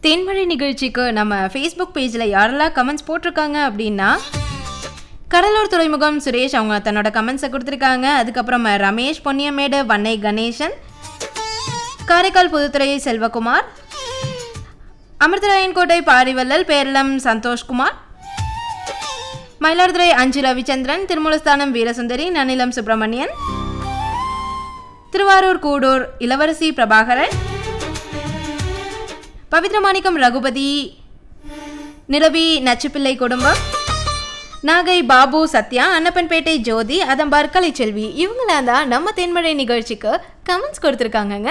தேன்மழை நிகழ்ச்சிக்கு நம்ம ஃபேஸ்புக் பேஜில் யாரெல்லாம் கமெண்ட்ஸ் போட்டிருக்காங்க அப்படின்னா, கடலூர் துறைமுகம் சுரேஷ் அவங்க தன்னோட கமெண்ட்ஸை கொடுத்துருக்காங்க. அதுக்கப்புறம் ரமேஷ் பொன்னியமேடு, வன்னை கணேசன், காரைக்கால் புதுத்துறை செல்வகுமார், அமிர்தராயன்கோட்டை பாரிவல்லல், பேரளம் சந்தோஷ்குமார், மயிலாடுதுறை அஞ்சு ரவிச்சந்திரன், திருமூலஸ்தானம் வீரசுந்தரி, நன்னிலம் சுப்பிரமணியன், திருவாரூர் கூடூர் இளவரசி பிரபாகரன், பவித்ரமாணிக்கம் ரகுபதி, நிரவி நச்சுப்பிள்ளை குடும்பம், நாகை பாபு சத்யா, அன்னப்பன்பேட்டை ஜோதி, அதம்பார் கலைச்செல்வி, இவங்களாம் தான் நம்ம தென்மழை நிகழ்ச்சிக்கு கமெண்ட்ஸ் கொடுத்துருக்காங்கங்க.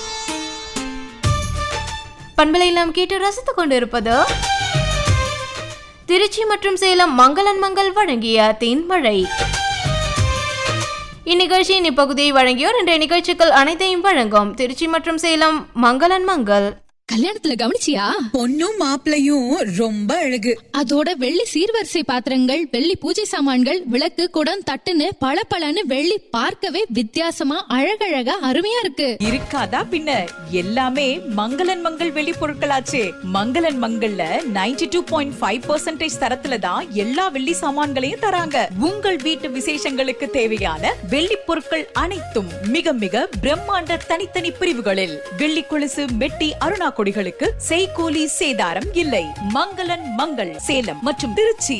பண்பலையில் நாம் கேட்டு ரசித்து கொண்டு இருப்பது திருச்சி மற்றும் சேலம் மங்களன் மங்கள் வழங்கிய தென்மழை. இந்நிகழ்ச்சியின் இப்பகுதியை வழங்கியோர் இன்றைய நிகழ்ச்சிகள் அனைத்தையும் வழங்கும் திருச்சி மற்றும் சேலம் மங்களன் மங்கள். கல்யாணத்துல கவனிச்சியா? பொண்ணும் மாப்பிளையும் ரொம்ப அழகு. அதோட வெள்ளி சீர்வரிசை பாத்திரங்கள், வெள்ளி பூஜை சாமான்கள், விளக்கு, குடம், தட்டுன்னு பளபளன்னு வெள்ளி பார்க்கவே வித்தியாசமா அழகழகா அருமையா இருக்கு. இருக்காதா பின்ன, எல்லாமே மங்களன் மங்கள் வெள்ளி பொருட்களாச்சே. மங்களன் மங்கள்ல 92.5% தரத்துல தான் எல்லா வெள்ளி சாமான்களையும் தராங்க. உங்கள் வீட்டு விசேஷங்களுக்கு தேவையான வெள்ளி பொருட்கள் அனைத்தும் மிக மிக பிரம்மாண்ட தனித்தனி பிரிவுகளில். வெள்ளி கொலுசு, மெட்டி, அருணா கொடிகளுக்கு செய்கூலி சேதாரம் இல்லை. மங்களன் மங்கள் சேலம் மற்றும் திருச்சி.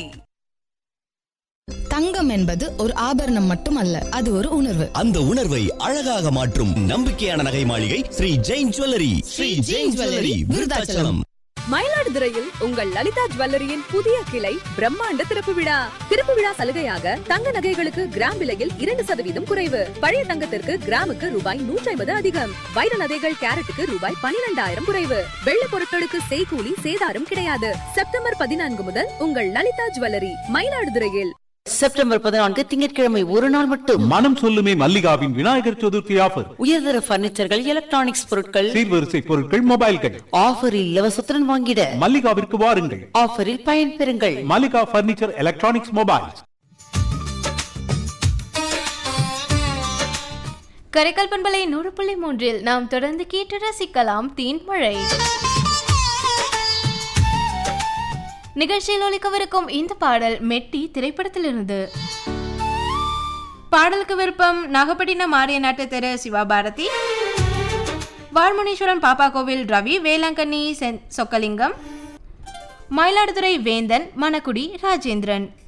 தங்கம் என்பது ஒரு ஆபரணம் மட்டுமல்ல, அது ஒரு உணர்வு. அந்த உணர்வை அழகாக மாற்றும் நம்பிக்கையான நகை மாளிகை ஸ்ரீ ஜெயின் ஜுவல்லரி. ஸ்ரீ ஜெயின் ஜுவல்லரி, விருதாச்சலம். மயிலாடுதுறையில் உங்கள் லலிதா ஜுவல்லரியின் புதிய கிளை பிரம்மாண்ட திறப்பு விழா. திறப்பு விழா சலுகையாக தங்க நகைகளுக்கு கிராம் விலையில் 2% குறைவு. பழைய தங்கத்திற்கு கிராமுக்கு ரூபாய் 150 அதிகம். வைர நகைகள் கேரட்டுக்கு ரூபாய் 12,000 குறைவு. வெள்ள பொருட்களுக்கு செய்கூலி சேதாரம் கிடையாது. செப்டம்பர் 14 முதல் உங்கள் லலிதா ஜுவல்லரி மயிலாடுதுறையில். செப்டம்பர் 14 திங்கட்கிழமை ஒரு நாள் மட்டும். மனம் சொல்லுமே மல்லிகாவின் விநாயகர் சதுர்த்தி ஆஃபர். உயர்தர பர்னிச்சர்கள், எலக்ட்ரானிக்ஸ் பொருட்கள், சீர்வரிசை பொருட்கள், மொபைல்கள் ஆஃபரில் இலவசத்துடன் வாங்கிட மல்லிகாவிற்கு வாருங்கள். ஆஃபரில் பயன் பெறுங்கள். Mallika furniture, electronics, mobiles. Karaikal பண்பலை 100.3 நாம் தொடர்ந்து கேட்டு ரசிக்கலாம் தேன்மழை நிகழ்ச்சியில் ஒலிக்கவிருக்கும் இந்த பாடல் மெட்டி திரைப்படத்திலிருந்து. பாடலுக்கு விருப்பம் நாகப்பட்டினம் மாரியநாட்டு தெரு சிவாபாரதி, வாழ்முனீஸ்வரன் பாப்பா கோவில் ரவி, வேளாங்கண்ணி சொக்கலிங்கம், மயிலாடுதுறை வேந்தன், மணக்குடி ராஜேந்திரன்.